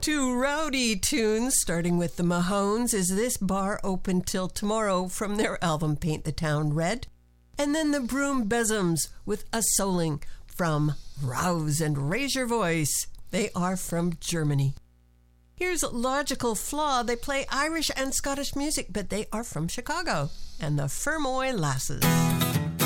Two rowdy tunes, starting with the Mahones. Is This Bar Open Till Tomorrow from their album Paint the Town Red? And then the Broom Besoms with A Souling from Rouse and Raise Your Voice. They are from Germany. Here's Logical Flaw. They play Irish and Scottish music, but they are from Chicago. And the Fermoy Lasses.